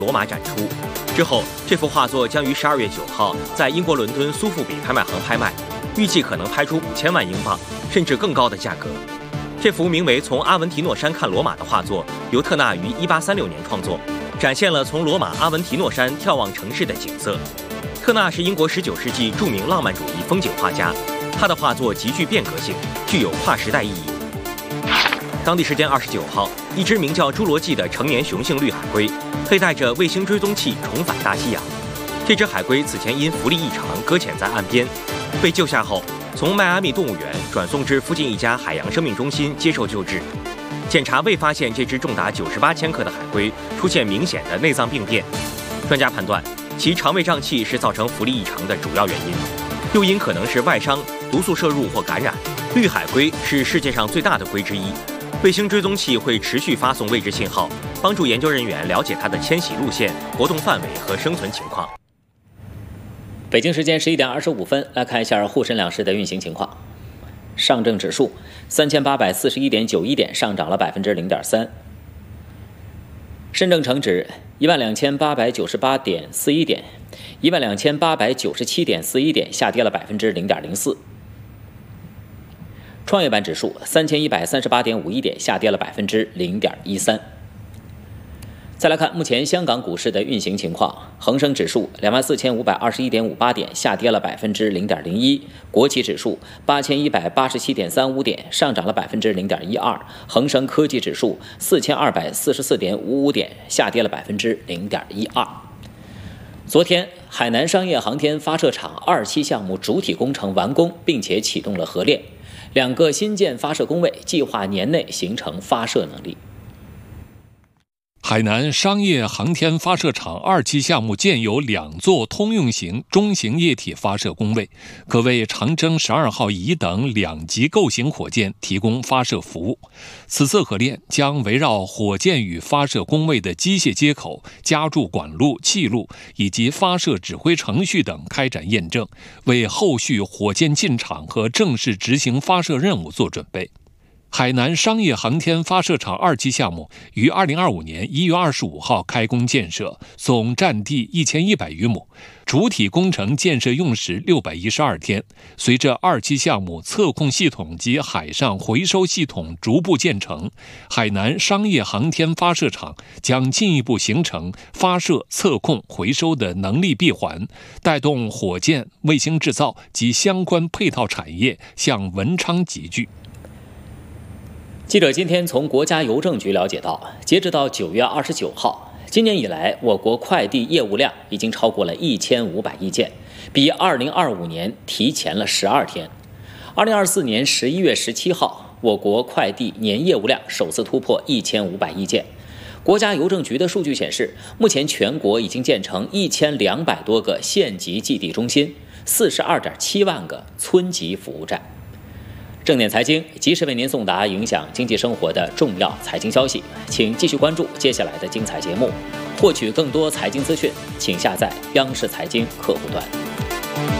罗马展出。之后，这幅画作将于12月9号在英国伦敦苏富比拍卖行拍卖，预计可能拍出5000万英镑，甚至更高的价格。这幅名为《从阿文提诺山看罗马》的画作，由特纳于1836年创作，展现了从罗马阿文提诺山眺望城市的景色。特纳是英国19世纪著名浪漫主义风景画家，他的画作极具变革性，具有跨时代意义。当地时间29号，一只名叫侏罗纪的成年雄性绿海龟，佩戴着卫星追踪器重返大西洋。这只海龟此前因浮力异常搁浅在岸边，被救下后，从迈阿密动物园转送至附近一家海洋生命中心接受救治。检查未发现这只重达98千克的海龟出现明显的内脏病变，专家判断其肠胃胀气是造成浮力异常的主要原因，诱因可能是外伤、毒素摄入或感染。绿海龟是世界上最大的龟之一，卫星追踪器会持续发送位置信号，帮助研究人员了解它的迁徙路线、活动范围和生存情况。 北京时间11点25分，来看一下沪深两市的运行情况。上证指数3841.91点，上涨了0.3%。深证成指12898.41点，12897.41点，下跌了0.04%。创业板指数3138.51点，下跌了0.13%。再来看目前香港股市的运行情况，恒生指数24521.58点，下跌了0.01%；国企指数8187.35点，上涨了0.12%；恒生科技指数4244.55点，下跌了0.12%。昨天，海南商业航天发射场2期项目主体工程完工，并且启动了合练，2个新建发射工位计划年内形成发射能力。 海南商业航天发射场2期项目建有2座通用型中型液体发射工位，可为长征12号乙等2级构型火箭提供发射服务。此次合练将围绕火箭与发射工位的机械接口、加注管路、气路以及发射指挥程序等开展验证，为后续火箭进场和正式执行发射任务做准备。海南商业航天发射场2期项目于2025年1月25号开工建设，总占地1100余亩，主体工程建设用时612天。随着2期项目测控系统及海上回收系统逐步建成，海南商业航天发射场将进一步形成发射、测控、回收的能力闭环，带动火箭、卫星制造及相关配套产业向文昌集聚。 记者今天从国家邮政局了解到，截止到9月29号，今年以来，我国快递业务量已经超过了1500亿件，比2025年提前了12天。2024年11月17号，我国快递年业务量首次突破1500亿件。国家邮政局的数据显示，目前全国已经建成1200多个县级寄递中心，42.7万个村级服务站。正点财经及时为您送达影响经济生活的重要财经消息，请继续关注接下来的精彩节目。获取更多财经资讯，请下载央视财经客户端。